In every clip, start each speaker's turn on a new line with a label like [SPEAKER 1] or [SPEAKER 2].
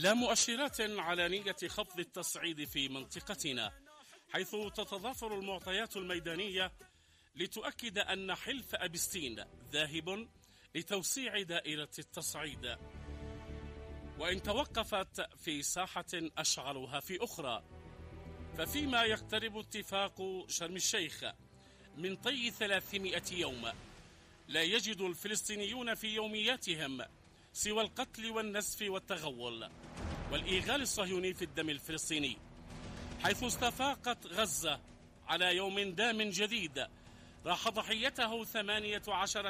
[SPEAKER 1] لا مؤشرات على نية خفض التصعيد في منطقتنا، حيث تتضافر المعطيات الميدانية لتؤكد أن حلف أبستين ذاهب لتوسيع دائرة التصعيد، وإن توقفت في ساحة أشعلها في أخرى. ففيما يقترب اتفاق شرم الشيخ من طي 300 يوم، لا يجد الفلسطينيون في يومياتهم سوى القتل والنسف والتغول والإيغال الصهيوني في الدم الفلسطيني، حيث استفاقت غزة على يوم دام جديد راح ضحيته 18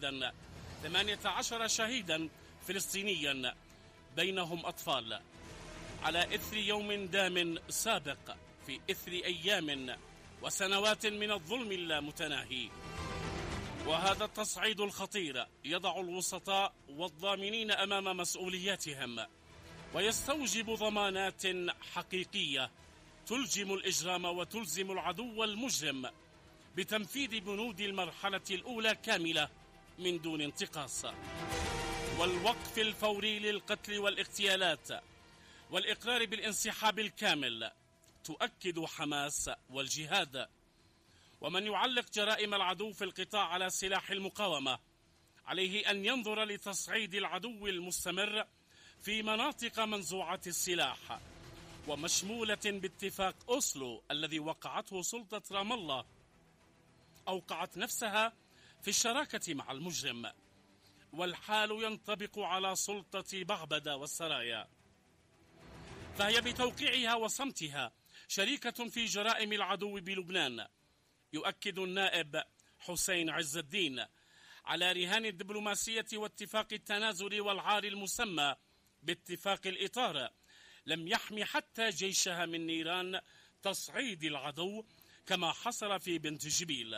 [SPEAKER 1] شهيدا فلسطينيا، بينهم أطفال، على إثر يوم دام سابق في إثر أيام وسنوات من الظلم اللامتناهي. وهذا التصعيد الخطير يضع الوسطاء والضامنين أمام مسؤولياتهم، ويستوجب ضمانات حقيقية تلجم الإجرام وتلزم العدو المجرم بتنفيذ بنود المرحلة الأولى كاملة من دون انتقاص، والوقف الفوري للقتل والاغتيالات، والإقرار بالانسحاب الكامل. تؤكد حماس والجهاد. ومن يعلق جرائم العدو في القطاع على سلاح المقاومة عليه أن ينظر لتصعيد العدو المستمر في مناطق منزوعة السلاح ومشمولة باتفاق أوسلو الذي وقعته سلطة رام الله، أوقعت نفسها في الشراكة مع المجرم، والحال ينطبق على سلطة بعبدة والسرايا، فهي بتوقيعها وصمتها شريكة في جرائم العدو بلبنان. يؤكد النائب حسين عز الدين على رهان الدبلوماسية واتفاق التنازل والعار المسمى باتفاق الإطار لم يحمي حتى جيشها من نيران تصعيد العدو كما حصل في بنت جبيل.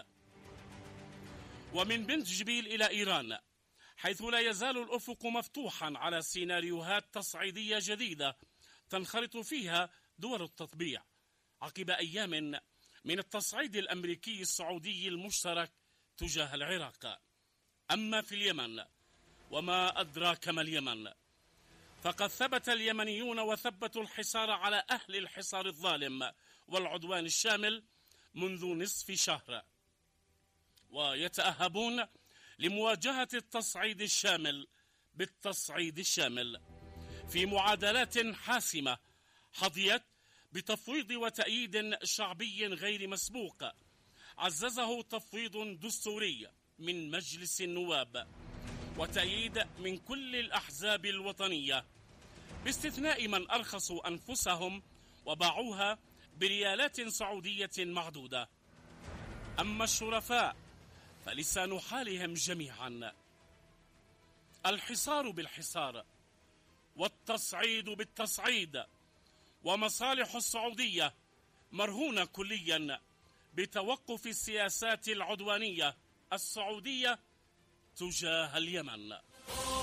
[SPEAKER 1] ومن بنت جبيل إلى إيران، حيث لا يزال الأفق مفتوحا على سيناريوهات تصعيدية جديدة تنخرط فيها دول التطبيع عقب أيام من التصعيد الأمريكي السعودي المشترك تجاه العراق. أما في اليمن، وما أدراك ما اليمن، فقد ثبت اليمنيون وثبتوا الحصار على أهل الحصار الظالم والعدوان الشامل منذ نصف شهر، ويتأهبون لمواجهة التصعيد الشامل بالتصعيد الشامل في معادلات حاسمة حظيت بتفويض وتأييد شعبي غير مسبوق، عززه تفويض دستوري من مجلس النواب وتأييد من كل الأحزاب الوطنية، باستثناء من أرخصوا أنفسهم وباعوها بريالات سعودية معدودة. أما الشرفاء فلسان حالهم جميعا الحصار بالحصار والتصعيد بالتصعيد، ومصالح السعودية مرهونة كليا بتوقف السياسات العدوانية السعودية تجاه اليمن.